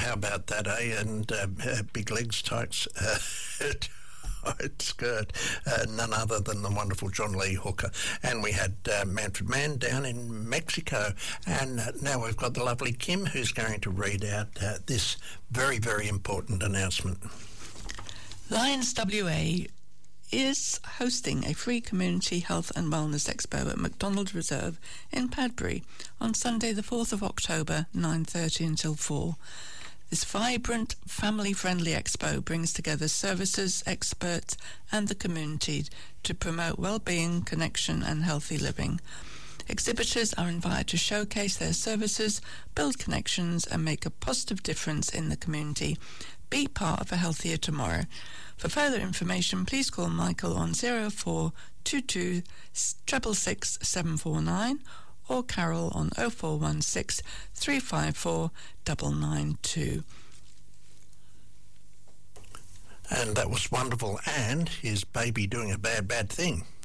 how about that, eh? And big legs, tights, tight skirt, none other than the wonderful John Lee Hooker. And we had Manfred Mann down in Mexico. And now we've got the lovely Kim, who's going to read out this very, very important announcement. Lions WA is hosting a free community health and wellness expo at McDonald Reserve in Padbury on Sunday the 4th of October, 9:30 until 4. This vibrant, family-friendly expo brings together services, experts and the community to promote well-being, connection and healthy living. Exhibitors are invited to showcase their services, build connections and make a positive difference in the community. Be part of a healthier tomorrow. For further information, please call Michael on 0422 666 749 or Carol on 0416 354 992. And that was wonderful. And his baby doing a bad thing.